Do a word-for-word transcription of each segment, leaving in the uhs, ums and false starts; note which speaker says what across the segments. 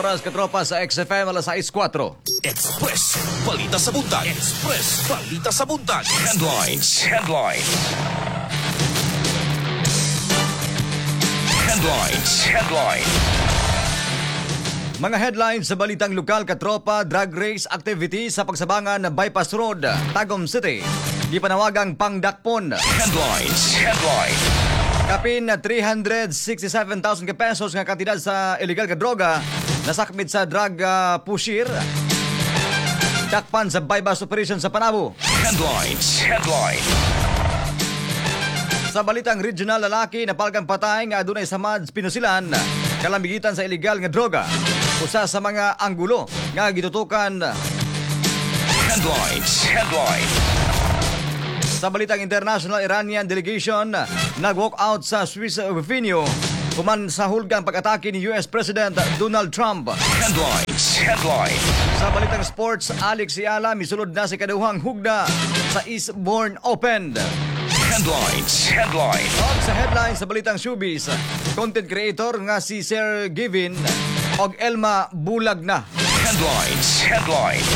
Speaker 1: oras katropa sa X F M alas sais kwatro.
Speaker 2: Express, balita sa buntag. Express, balita sa buntag. Headlines. Headlines. Headlines. Headlines.
Speaker 1: Mga headlines sa balitang lokal katropa, drag race activity sa pagsabangan na Bypass Road, Tagum City. Di panawagang pangdakpon.
Speaker 2: Headlines. Headlines.
Speaker 1: Kapin na three hundred sixty-seven thousand ka pesos nga kantidad sa illegal ka droga nasakmit sa drug uh, pusher. Dakpan sa bypass operation sa Panabo.
Speaker 2: Headlines. Headlines.
Speaker 1: Sa balitang regional, lalaki na palgang patay nga adunay sa Mads Pinusilan kalambigitan sa illegal nga droga. Usa sa mga anggulo nga gitutukan.
Speaker 2: Headlines. Headlines.
Speaker 1: Sa balitang international, Iranian delegation nag-walk out sa Swiss venue kuman sa hulgang pag-atake ni U S President Donald Trump.
Speaker 2: Headlines. Headlines.
Speaker 1: Sa balitang sports, Alex Yala misulod na si kaduhang hugda sa Eastbourne Open.
Speaker 2: Headlines. Headlines.
Speaker 1: Og sa headlines sa balitang showbiz, content creator nga si Sir Givin og Elma bulag na.
Speaker 2: Headlines. Headlines.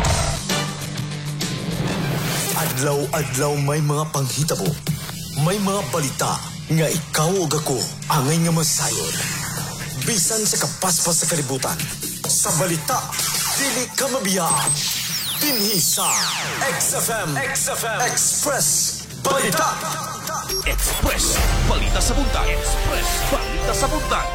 Speaker 3: Adlaw-adlaw may mga panghitabo. May mga balita nga ikaw ug ako angay nga masayon. Bisan sa kapaspas sa kalibutan. Sa balita, dili ka mabiyaan. Dinhi sa X F M. X F M. Express Balita.
Speaker 2: Express, balita sa buntag. Express, balita sa buntag.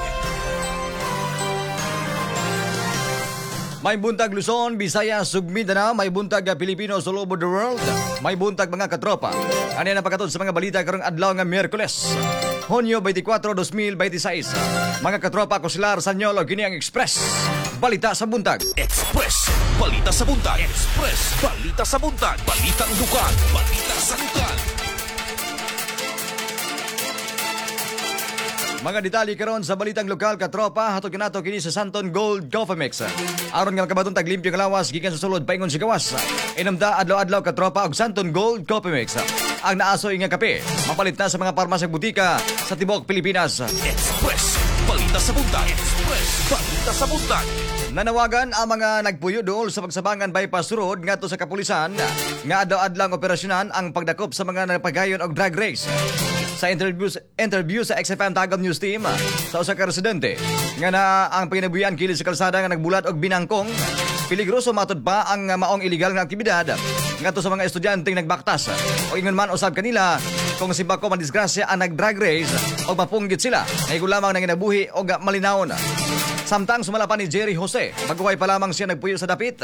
Speaker 1: May buntag Luzon, Visayas, ug Mindanao, may buntag Pilipinos all over the world. May buntag mga katropa. Ano yan ang pagkatod sa mga balita karong adlaw nga Miyerkules, Hunyo twenty-four, twenty twenty-six. Mga katropa, ko sila Arsanyol o Gini ang Express. Balita sa buntag.
Speaker 2: Express, balita sa buntag. Express, balita sa buntag. Balitang lukan, balita sa lukan.
Speaker 1: Mga detalye karon sa balitang lokal katropa, hatod kanato kini sa Santon Gold Coffee Mix. Aron nga makabaton tag limpyo nga lawas gikan sa sulod paingon si gawas. Inamda adlaw-adlaw katropa og Santon Gold Coffee Mix. Ang naasoy nga kape, mapalit na sa mga parmasya butika sa tibuok Pilipinas.
Speaker 2: Express, balita sa buntag. Express, balita sa buntag.
Speaker 1: Nanawagan ang mga nagpuyo dool sa pagsabangan bypass road ngadto sa kapulisan nga adlaw-adlaw operasyonan ang pagdakop sa mga nagpagayon og drag race. Sa interview, interview sa X F M Tagum News Team sa usa ka residente nga na ang pinabuyan kili sa kalsada nga nagbulat og binangkong, peligroso matud pa ang maong illegal nga aktibidad ngadto sa mga estudyanteng nagbaktas o ingon man usab kanila kung si bako man disgrasya ang nag-drag race o mapunggit sila ay lamang nang inabuhi o malinawon. Samtang sumala pa ni Jerry Jose, baguhay pa lamang siya nagpuyo sa dapit.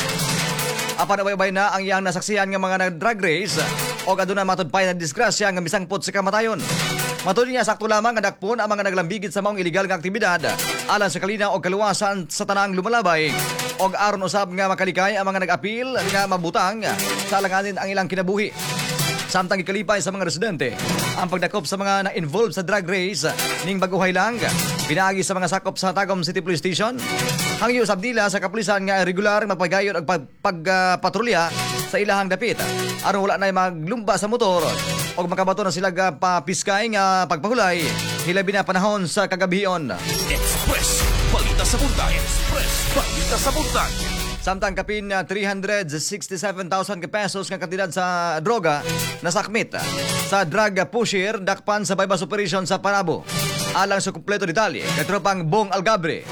Speaker 1: Apan abay-abay na ang iyang nasaksihan nga mga nag-drag race o aduna matud pay na disgrasya nga misangpot sa kamatayon. Matud niya sakto lamang nga dakpon ang mga naglambigit sa maong illegal nga aktibidad alang sa kalinaw o kaluwasan sa tanang lumalabay o aron usab nga makalikay ang mga nag-apil nga mabutang sa alanganin ang ilang kinabuhi. Samtang ikalipay sa mga residente ang pagdakop sa mga na-involved sa drag race ning baguhay lang pinaagi sa mga sakop sa Tagum City Police Station. Hangyo usab nila sa kapulisan nga regular magpagayon og pagpatrolya pag, uh, sa ilahang dapit aron wala na maglumba sa motor og makabato na sila ga papiskay nga pagpahulay hilabi na panahon sa kagabion.
Speaker 2: Express, balita sa buntag. Express, balita sa buntag.
Speaker 1: Samtang kapin na three hundred sixty-seven thousand ka pesos nga kantidad sa droga nasakmit sa drug pusher dakpan sa bypass operation sa Panabo. Alang sa kumpleto detalye, katropang Bong Algabre.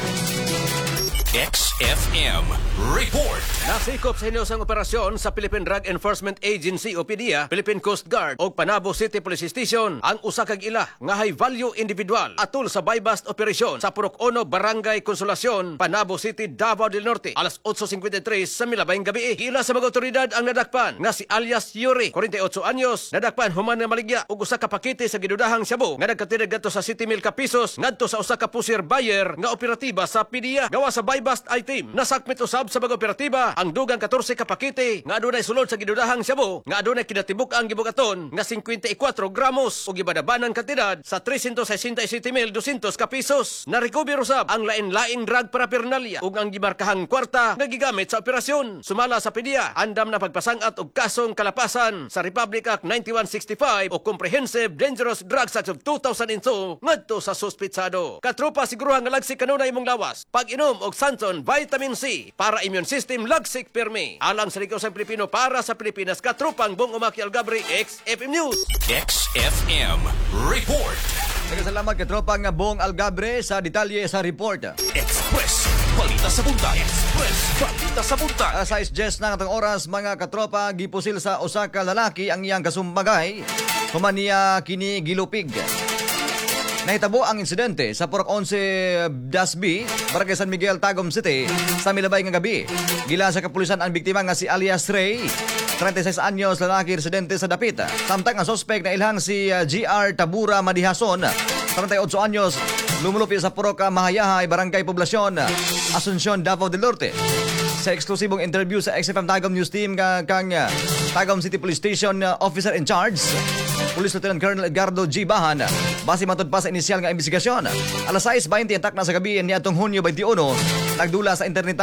Speaker 2: X F M Report.
Speaker 4: Nasikop sa inyosang operasyon sa Philippine Drug Enforcement Agency o P D E A, Philippine Coast Guard o Panabo City Police Station ang usa kag ila nga high value individual atol sa bypass operation sa Purok Ono, Barangay Consolacion, Panabo City, Davao del Norte alas eight fifty-three sa milabayng gabi. Ila sa mga otoridad ang nadakpan nga si alias Yuri, forty-eight anyos, nadakpan human nga maligya ug usa ka pakete sa gidudahang shabu nga nagkatid ngadto sa City Milk pesos ngadto sa usa ka pusher buyer nga operatiba sa P D E A gawa sa bypass item team. Nasakmit usab sa mga operatiba ang dugang fourteen ka pakete nga adunay sulod sa gidudahang shabu nga adunay kinatibuk ang gibugaton nga fifty-four gramos ug gibadabanan kantidad sa three hundred sixty-seven mil two hundred ka pesos. Na-recover usab ang lain-laing drug paraphernalia ug ang gimarkahang kwarta nga gigamit sa operasyon. Sumala sa P D E A, andam na pagpasangat og kasong kalapasan sa Republic Act ninety-one sixty-five o Comprehensive Dangerous Drugs Act of two thousand two ngadto sa suspitsado. Katropa siguruhan nga lagsik kanunay imong lawas. Pag-inom og Santon Vitamin C para immune system lagsik pirmi. Alang sa ligaw sa Pilipino para sa Pilipinas, katropang Bong Umaki Algabre, X F M News.
Speaker 2: X F M Report.
Speaker 1: Nagkasalamat katropang Bong Algabre sa detalye sa report.
Speaker 2: Express Balita sa Buntag. Express Balita sa Buntag.
Speaker 1: Sa is na katong oras, mga katropa, gipusil sa usa ka lalaki ang iyang kasumbagay. Human niya kini gilupig. Nahitabo ang insidente sa Purok eleven Dasby, Barangay San Miguel, Tagum City, sa milabay nga gabi. Gila sa kapulisan ang biktima nga si alias Ray, thirty-six anyos, lalaki residente sa Dapit. Samtang ang sospek na ilhang si uh, G R Tabura Madihason, thirty-eight anyos, lumulupi sa Purok Mahayahay, Barangay Poblasyon, Asuncion, Davao del Norte. Sa eksklusibong interview sa X F M Tagum News Team nga kang uh, Tagum City Police Station uh, Officer in Charge, Police Lieutenant Colonel Edgardo G. Bahan, base matod pa sa inisyal nga investigasyon. Alas sais twenty antak na sa gabi niadtong Hunyo twenty-one, nagdula sa internet